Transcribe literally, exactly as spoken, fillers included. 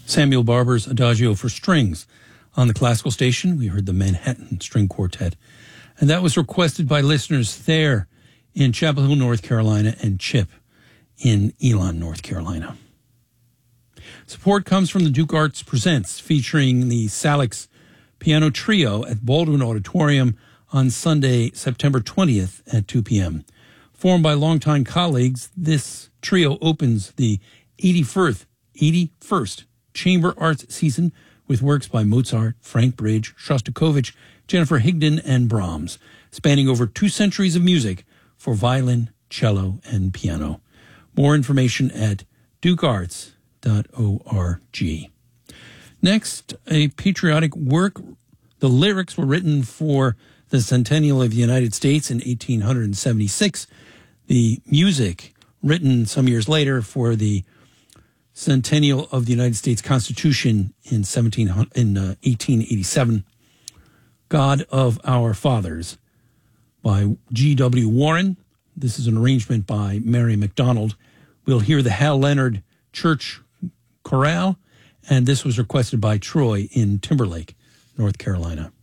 Samuel Barber's Adagio for Strings. On the classical station, we heard the Manhattan String Quartet. And that was requested by listeners there in Chapel Hill, North Carolina, and Chip in Elon, North Carolina. Support comes from the Duke Arts Presents, featuring the Salix Piano Trio at Baldwin Auditorium on Sunday, September twentieth at two p.m. Formed by longtime colleagues, this trio opens the eighty-first, eighty-first Chamber Arts season with works by Mozart, Frank Bridge, Shostakovich, Jennifer Higdon, and Brahms, spanning over two centuries of music for violin, cello, and piano. More information at duke arts dot org. Next, a patriotic work. The lyrics were written for the Centennial of the United States in eighteen seventy-six. The music written some years later for the Centennial of the United States Constitution in seventeen in uh, eighteen eighty-seven. God of Our Fathers by G W Warren. This is an arrangement by Mary McDonald. We'll hear the Hal Leonard Church Chorale, and this was requested by Troy in Timberlake, North Carolina.